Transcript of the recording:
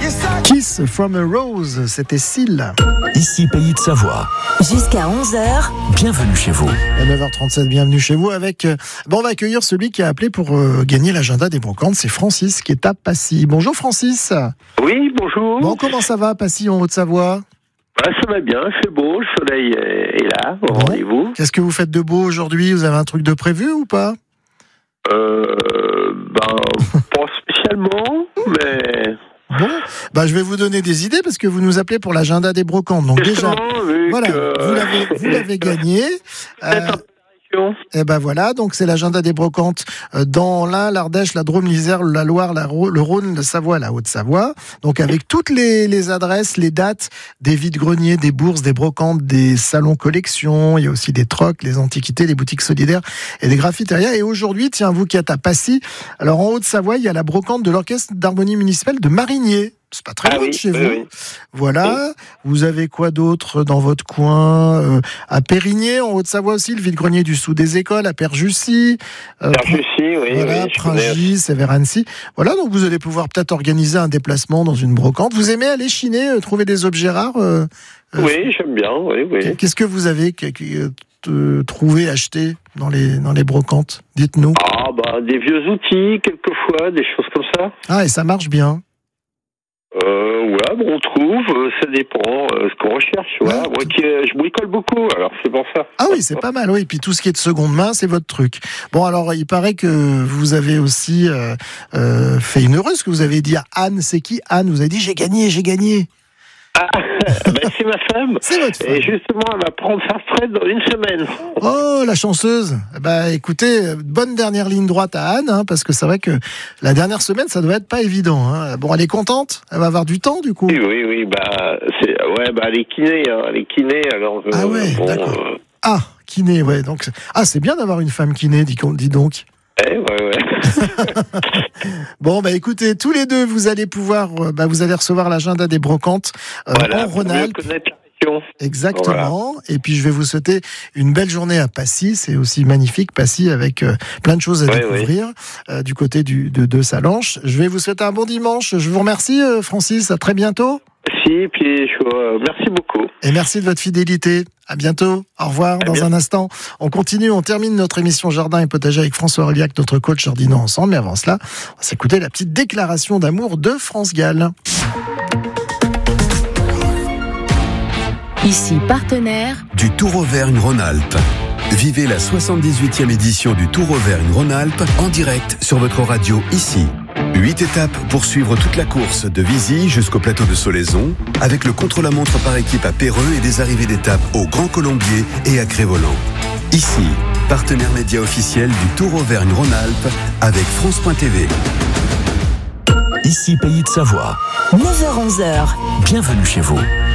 Kiss from a Rose, c'était Syl. Ici Pays de Savoie. Jusqu'à 11h. Bienvenue chez vous. À 9h37, bienvenue chez vous avec... on va accueillir celui qui a appelé pour gagner l'agenda des brocantes, c'est Francis qui est à Passy. Bonjour Francis. Oui, bonjour. Bon, comment ça va Passy en Haute-Savoie? Ça va bien, c'est beau, le soleil est là, au rendez-vous. Qu'est-ce que vous faites de beau aujourd'hui? Vous avez un truc de prévu ou pas? Pas spécialement, mais... Bon, je vais vous donner des idées parce que vous nous appelez pour l'agenda des brocantes. Donc déjà, voilà, vous l'avez gagné. Et voilà, donc c'est l'agenda des brocantes dans l'Ain, l'Ardèche, la Drôme, l'Isère, la Loire, le Rhône, la Savoie, la Haute-Savoie. Donc avec toutes les adresses, les dates des vides-greniers, des bourses, des brocantes, des salons collections. Il y a aussi des trocs, les antiquités, les boutiques solidaires et des graffitérias. Et aujourd'hui, tiens, vous qui êtes à Passy, alors en Haute-Savoie, il y a la brocante de l'Orchestre d'harmonie municipale de Marigné. C'est pas très loin de chez vous. Oui. Voilà. Oui. Vous avez quoi d'autre dans votre coin? À Périgné, en Haute-Savoie aussi, le vide-grenier du Sous des Écoles, à Perjussy. Perjussy, oui. Voilà, Pringis, Sévérancy. Voilà, donc vous allez pouvoir peut-être organiser un déplacement dans une brocante. Vous aimez aller chiner, trouver des objets rares? Oui, j'aime bien, oui. Qu'est-ce que vous avez trouvé, acheté dans les brocantes? Dites-nous. Des vieux outils, quelquefois, des choses comme ça. Ah, et ça marche bien? On trouve, ça dépend ce qu'on recherche. Ouais. Moi je bricole beaucoup, alors c'est pour ça. Ah oui, c'est pas mal, oui. Puis tout ce qui est de seconde main, c'est votre truc. Bon, alors il paraît que vous avez aussi fait une heureuse, que vous avez dit à Anne. C'est qui Anne? Vous avez dit j'ai gagné. C'est ma femme. C'est votre femme. Et justement, elle va prendre sa retraite dans une semaine. Oh, la chanceuse. Écoutez, bonne dernière ligne droite à Anne, parce que c'est vrai que la dernière semaine, ça doit être pas évident. Bon, elle est contente. Elle va avoir du temps, du coup. Oui. Elle est kiné. Alors. D'accord. Kiné, ouais. Donc, c'est bien d'avoir une femme kiné, dis donc. Ouais. Bon, écoutez, tous les deux, vous allez pouvoir, vous allez recevoir l'agenda des brocantes en Rhône-Alpes. Exactement. Voilà. Et puis, je vais vous souhaiter une belle journée à Passy. C'est aussi magnifique, Passy, avec plein de choses à découvrir du côté de Salanches. Je vais vous souhaiter un bon dimanche. Je vous remercie, Francis. À très bientôt. Merci, puis merci beaucoup. Et merci de votre fidélité. À bientôt. Au revoir. Un instant, on continue, on termine notre émission Jardin et Potager avec François Orliac, notre coach jardinant ensemble. Mais avant cela, on va s'écouter la petite déclaration d'amour de France Gall. Ici, partenaire du Tour Auvergne Rhône-Alpes. Vivez la 78e édition du Tour Auvergne Rhône-Alpes en direct sur votre radio ici. 8 étapes pour suivre toute la course de Vizy jusqu'au plateau de Solaison, avec le contre-la-montre par équipe à Péreux et des arrivées d'étapes au Grand Colombier et à Crévolant. Ici, partenaire média officiel du Tour Auvergne Rhône-Alpes avec France.tv. Ici Pays de Savoie. 9h-11h. Bienvenue chez vous.